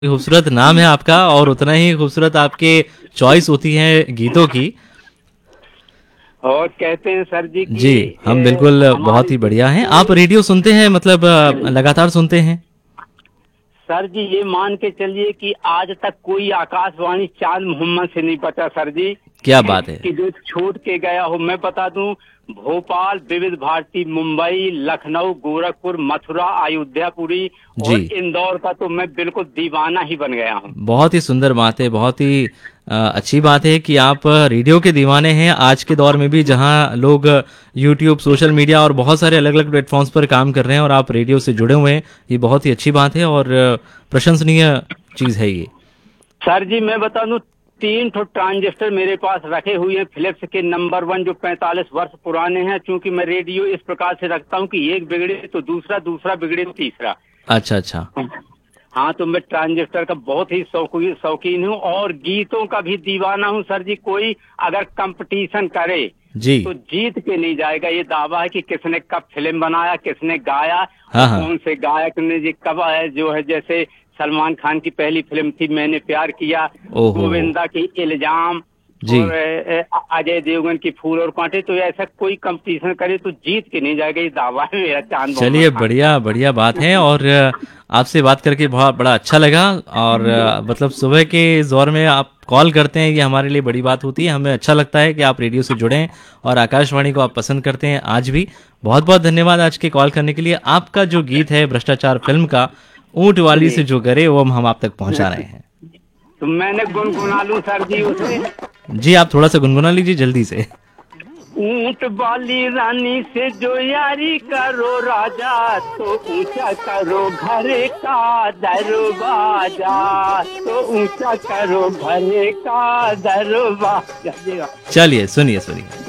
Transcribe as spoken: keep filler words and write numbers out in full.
खूबसूरत नाम है आपका और उतना ही खूबसूरत आपके चॉइस होती है गीतों की। और कहते हैं सर जी कि जी, हम ए, बिल्कुल बहुत हमारी ही जो बढ़िया हैं। आप कोई रेडियो सुनते हैं मतलब अ, लगातार सुनते हैं? सर जी ये मान के चलिए कि आज तक कोई आकाशवाणी चांद मोहम्मद से नहीं बचा सर जी। क्या बात है! कि जो छोड़ के गया हो। मैं बता दूं, भोपाल, विविध भारती, मुंबई, लखनऊ, गोरखपुर, मथुरा, अयोध्यापुरी जी, और इंदौर का तो मैं बिल्कुल दीवाना ही बन गया हूँ। बहुत ही सुंदर बात है, बहुत ही अ, अच्छी बात है कि आप रेडियो के दीवाने हैं आज के दौर में भी जहां लोग यूट्यूब, सोशल मीडिया और बहुत सारे अलग-अलग प्लेटफ़ॉर्म्स पर काम कर रहे हैं और आप रेडियो से जुड़े हुए हैं। ये बहुत ही अच्छी बात है और अ, प्रशंसनीय चीज़ है ये। सर जी मैं बता दूं, तीन ठो ट्रांजिस्टर मेरे पास रखे हुए हैं फिलिप्स के नंबर वन, जो पैंतालीस वर्ष पुराने हैं। क्योंकि मैं रेडियो इस प्रकार से रखता हूं कि एक बिगड़े तो दूसरा, दूसरा बिगड़े तो तीसरा। अच्छा, अच्छा। हाँ, तो मैं ट्रांजिस्टर का बहुत ही शौकीन शौकीन हूँ और गीतों का भी दीवाना हूँ सर जी। कोई अगर कंपटीशन करे जी। तो जीत के नहीं जाएगा। ये दावा है कि किसने कब फिल्म बनाया, किसने गाया और हाँ, हाँ। कौन से गायक ने जी कब है, जो है जैसे सलमान खान की पहली फिल्म थी मैंने प्यार किया, ओहो! गोविंदा की इल्जाम जी। और अ, अ, अजय देवगन की फूल और कांटे। तो ऐसा कोई कंपटीशन करे तो जीत के नहीं जाएगा। ये दावा है मेरा चांद मोहम्मद चलिए खान बढ़िया बढ़िया बात है और अ, आपसे बात करके बहुत बड़ा अच्छा लगा और अ, मतलब सुबह के इस दौर में आप कॉल करते हैं ये हमारे लिए बड़ी बात होती है। हमें अच्छा लगता है कि आप रेडियो से जुड़े हैं और आकाशवाणी को आप पसंद करते हैं आज भी। बहुत बहुत धन्यवाद आज के कॉल करने के लिए। आपका जो गीत है भ्रष्टाचार फिल्म का ऊंट वाली जी। से जो करे वो हम आप तक पहुंचा रहे हैं। तो मैंने गुनगुना लूं सर जी उसे। जी आप थोड़ा सा गुनगुना लीजिए जल्दी से। ऊंट वाली रानी से जो यारी करो राजा, तो ऊंचा करो घर का दरवाजा, तो ऊंचा करो घर का दरवाजा। चलिए सुनिए सुनिए।